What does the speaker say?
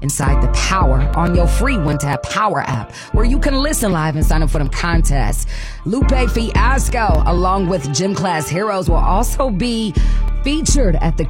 inside the Power on your free One Tap Power app, where you can listen live and sign up for them contests. Lupe Fiasco, along with Gym Class Heroes, will also be featured at the